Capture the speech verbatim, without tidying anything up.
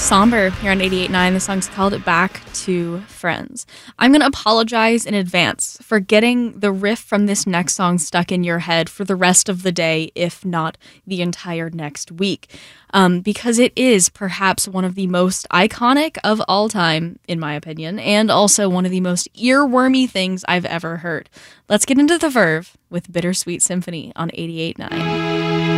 Somber here on eighty-eight point nine. The song's called Back to Friends. I'm going to apologize in advance for getting the riff from this next song stuck in your head for the rest of the day, if not the entire next week, um, because it is perhaps one of the most iconic of all time, in my opinion, and also one of the most earwormy things I've ever heard. Let's get into the Verve with Bittersweet Symphony on eighty-eight point nine.